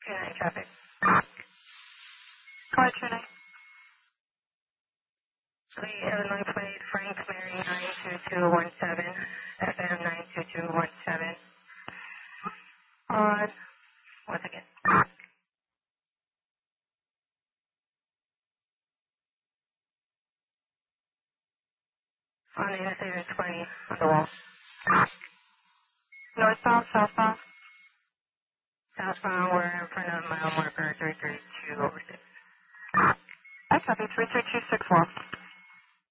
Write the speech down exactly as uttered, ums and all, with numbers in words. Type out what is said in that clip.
two nine traffic. Car two nine. Lee, Illinois plate, Frank Mary nine two two one seven, F M nine two two one seven. On, once again. On the Interstate twenty, on the wall. Northbound, southbound. Southbound, we're in front of mile marker three three two over six. I copy three three two six one.